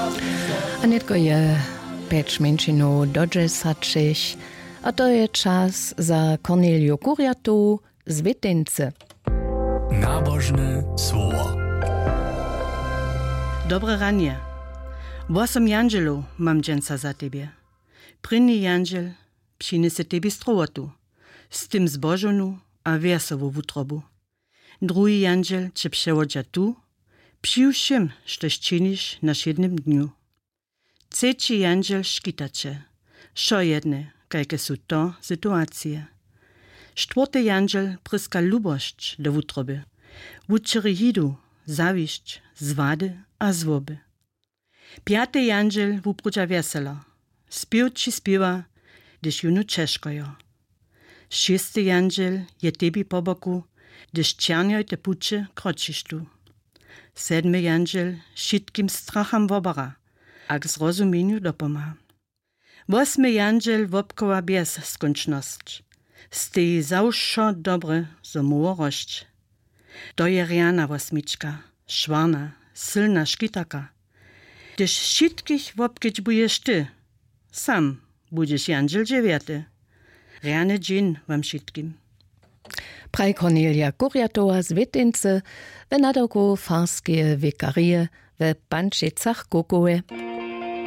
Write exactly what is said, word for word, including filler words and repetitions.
A netko je peć menšinu do džesačich, a to je čas za Korneliu Kuriatu z Wittence. Nabožne słowo. Dobre ranie. Osem janđelov mam dženca za tebie. Prynny janđel přinese tebi strowotu, z tym zbožonu a versovú wutrobu. Druhý janđel cię přewodža tu, przy všem, štož činiš na jednym dniu. Trzeci janđel škita cię, šo jedne, kajke su to sytuacije. Čtvrty janđel pryska lubošć do wutroby, wučery hidu, zawiść, zwady a zwoby. Piaty janđel wuprudža vesela, spiewči spiewa, gdyż junu češkojo. Šesty janđel je tebi po boku, gdyż černjoj te puče kročiš tu. Sedmy janđel šitkim stracham wobara, a k zrozumieniu dopoma. Osmy janđel wobkowa bez skończność. Stej zawsze dobre, zo moło rošć. To je rjana osmička, švarna, silna škitaka. Gdyż všetkich wobkić buješ ty, sam budeš janđel dziewięty. Rjane dżin wam všetkim. Praj Kornelia Kuriatowa z Wittence, w nadoku farskie wikarie w Pančicach Kukowe.